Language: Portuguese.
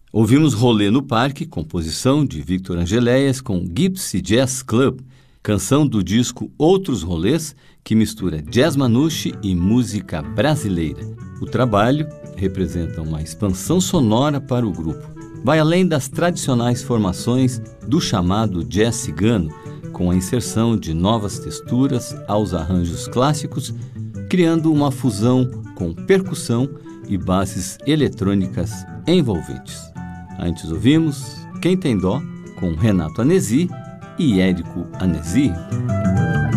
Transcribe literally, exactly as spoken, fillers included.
Ouvimos Rolê no Parque, composição de Victor Angeléias com Gypsy Jazz Club, canção do disco Outros Rolês, que mistura jazz manouche e música brasileira. O trabalho representa uma expansão sonora para o grupo. Vai além das tradicionais formações do chamado jazz cigano, com a inserção de novas texturas aos arranjos clássicos, criando uma fusão com percussão e bases eletrônicas envolventes. Antes ouvimos Quem Tem Dó, com Renato Anesi e Érico Anesi.